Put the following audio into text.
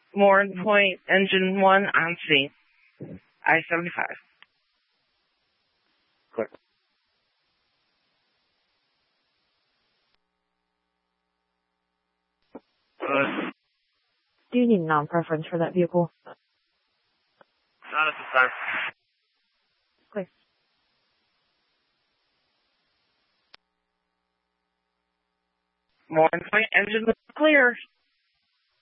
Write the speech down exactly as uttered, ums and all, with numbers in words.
Mooring Point, Engine one on scene. I seventy-five. Clear. Good. Do you need non-preference for that vehicle? Not at this time. Clear. Mooring Point, Engine one clear.